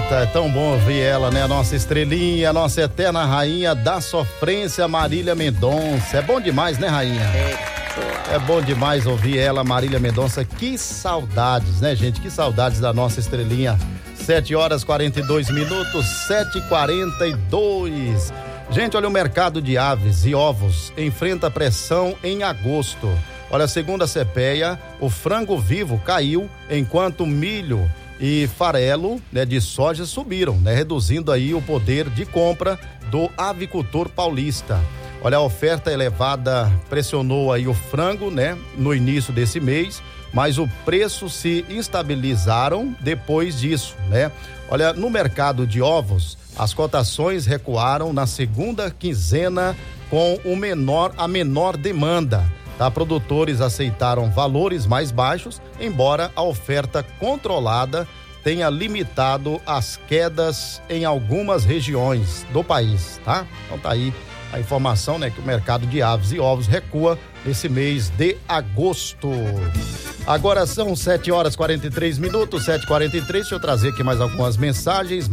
Eita, é tão bom ouvir ela, né? A nossa estrelinha, a nossa eterna rainha da sofrência, Marília Mendonça. É bom demais, né, rainha? É bom demais ouvir ela, Marília Mendonça. Que saudades, né, gente? Que saudades da nossa estrelinha. 7h42, 7h42. Gente, olha, o mercado de aves e ovos enfrenta pressão em agosto. Olha, segundo a CPEA, o frango vivo caiu, enquanto milho e farelo, né, de soja subiram, né, reduzindo aí o poder de compra do avicultor paulista. Olha, a oferta elevada pressionou aí o frango, né, no início desse mês, mas o preço se estabilizaram depois disso, né? Olha, no mercado de ovos, as cotações recuaram na segunda quinzena com a menor demanda. Tá? Produtores aceitaram valores mais baixos, embora a oferta controlada tenha limitado as quedas em algumas regiões do país, tá? Então tá aí a informação, né, que o mercado de aves e ovos recua nesse mês de agosto. Agora são 7h43, 7h43, deixa eu trazer aqui mais algumas mensagens.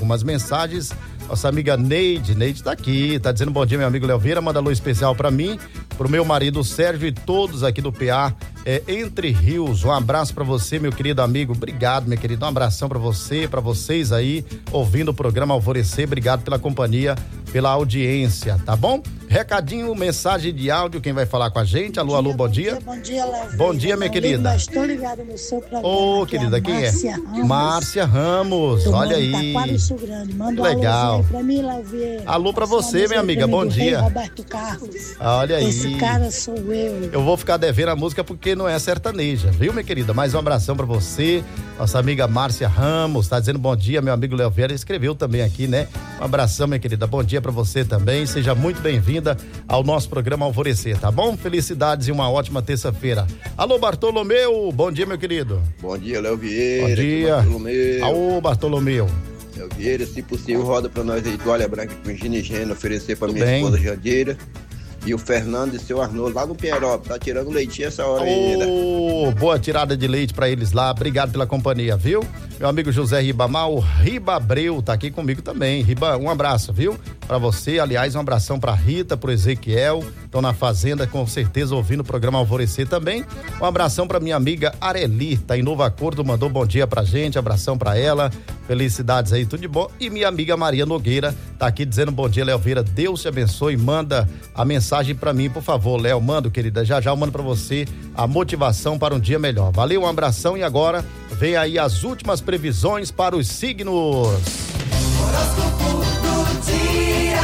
Nossa amiga Neide tá aqui, tá dizendo bom dia, meu amigo Léo Vieira, manda alô especial pra mim, pro meu marido Sérgio e todos aqui do PA Entre Rios. Um abraço pra você, meu querido amigo, obrigado, minha querida, um abração pra você, pra vocês aí, ouvindo o programa Alvorecer, obrigado pela companhia, pela audiência, tá bom? Recadinho, mensagem de áudio, quem vai falar com a gente? Alô, alô, bom dia. Bom dia, Léo. Bom dia, minha querida. Estou ligada no seu programa. Ô, querida, quem é? Márcia Ramos. Olha aí. Taquara, Grande. Manda legal. Um pra mim, Léo Vieira. Alô pra você, minha amiga, bom dia. Roberto Carlos. Olha aí. Esse cara sou eu. Eu vou ficar devendo a música porque não é sertaneja, viu, minha querida? Mais um abração pra você. Nossa amiga Márcia Ramos tá dizendo bom dia, meu amigo Léo Vieira, escreveu também aqui, né? Um abração, minha querida, bom dia pra você também, seja muito bem-vinda ao nosso programa Alvorecer, tá bom? Felicidades e uma ótima terça-feira. Alô, Bartolomeu, bom dia, meu querido. Bom dia, Léo Vieira. Bom dia. Bartolomeu. Alô, Bartolomeu. Léo Vieira, se possível, roda pra nós aí toalha branca com ginigênio, oferecer pra Tudo minha bem. esposa Jandira. E o Fernando e seu Arnoldo lá no Pierópolis, tá tirando leitinho essa hora ainda. Boa tirada de leite pra eles lá, obrigado pela companhia, viu? Meu amigo José Ribamar, o Riba Abreu tá aqui comigo também. Riba, um abraço, viu? Pra você, aliás, um abração pra Rita, pro Ezequiel, estão na fazenda com certeza ouvindo o programa Alvorecer também. Um abração pra minha amiga Areli, tá em Novo Acordo, mandou bom dia pra gente, abração pra ela, felicidades aí, tudo de bom. E minha amiga Maria Nogueira tá aqui dizendo bom dia, Léo Vieira, Deus te abençoe, manda a mensagem pra mim, por favor, Léo, mando, querida, já eu mando pra você a motivação para um dia melhor. Valeu, um abração e agora vem aí as últimas previsões para os signos. Horóscopo do dia.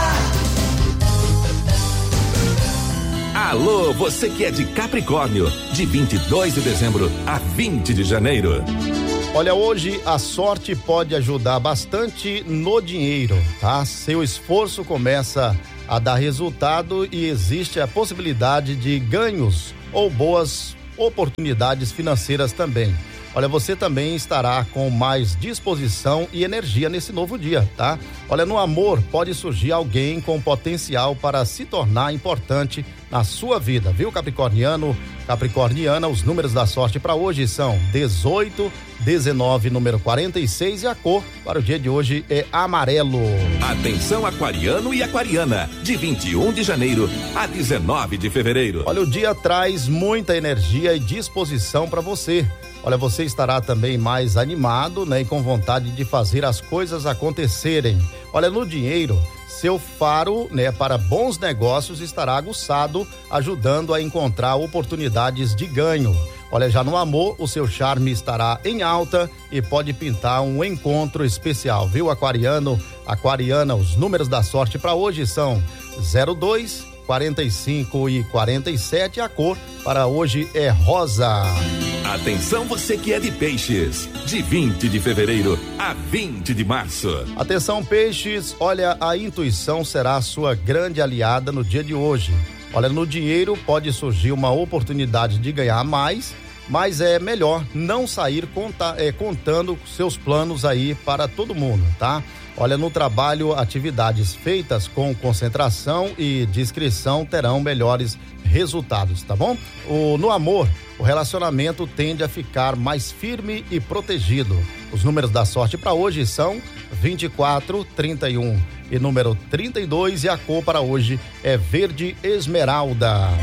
Alô, você que é de Capricórnio, de 22 de dezembro a 20 de janeiro. Olha, hoje a sorte pode ajudar bastante no dinheiro, tá? Seu esforço começa a dar resultado e existe a possibilidade de ganhos ou boas oportunidades financeiras também. Olha, você também estará com mais disposição e energia nesse novo dia, tá? Olha, no amor pode surgir alguém com potencial para se tornar importante na sua vida, viu, Capricorniano? Capricorniana, os números da sorte para hoje são 18, 19, número 46 e a cor para o dia de hoje é amarelo. Atenção, aquariano e aquariana, de 21 de janeiro a 19 de fevereiro. Olha, o dia traz muita energia e disposição para você. Olha, você estará também mais animado, né, e com vontade de fazer as coisas acontecerem. Olha, no dinheiro, seu faro, né, para bons negócios estará aguçado, ajudando a encontrar oportunidades de ganho. Olha, já no amor, o seu charme estará em alta e pode pintar um encontro especial, viu, aquariano, aquariana? Os números da sorte para hoje são 02, 45 e 47, a cor para hoje é rosa. Atenção, você que é de peixes, de 20 de fevereiro a 20 de março. Atenção, peixes, olha, a intuição será a sua grande aliada no dia de hoje. Olha, no dinheiro pode surgir uma oportunidade de ganhar mais mas é melhor não sair contando seus planos aí para todo mundo, tá? Olha, no trabalho, atividades feitas com concentração e discrição terão melhores resultados, tá bom? No amor, o relacionamento tende a ficar mais firme e protegido. Os números da sorte para hoje são 24, 31 e número 32, e a cor para hoje é verde esmeralda.